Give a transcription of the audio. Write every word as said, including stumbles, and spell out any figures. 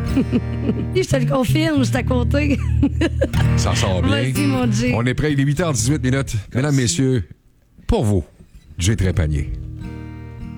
Je te le confirme, je suis à côté. Ça sort bien. Vas-y, mon Jay. On est prêt, il est huit heures dix-huit minutes. Mesdames, messieurs, pour vous, Jay Trépanier.